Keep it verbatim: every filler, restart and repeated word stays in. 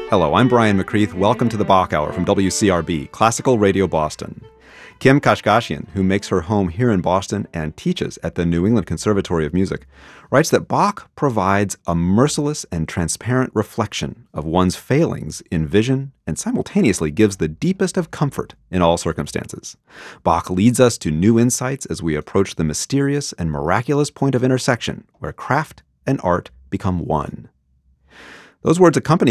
Hello, I'm Brian McCreath. Welcome to the Bach Hour from W C R B, Classical Radio Boston. Kim Kashkashian, who makes her home here in Boston and teaches at the New England Conservatory of Music, writes that Bach provides a merciless and transparent reflection of one's failings in vision and simultaneously gives the deepest of comfort in all circumstances. Bach leads us to new insights as we approach the mysterious and miraculous point of intersection where craft and art become one. Those words accompany